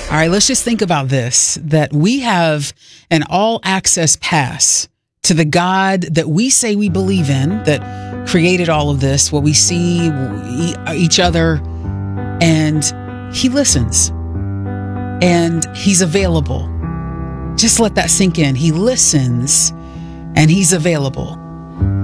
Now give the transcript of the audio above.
All right, let's just think about this, that we have an all access pass to the God that we say we believe in, that created all of this, what we see, each other, and he listens and he's available. Just let that sink in. He listens and he's available.